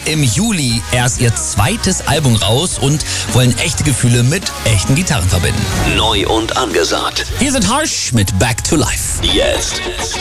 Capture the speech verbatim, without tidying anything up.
im Juli erst ihr zweites Album raus und wollen echte Gefühle mit echten Gitarren verbinden. Neu und angesagt. Hier sind Harsh mit Back to Life. Jetzt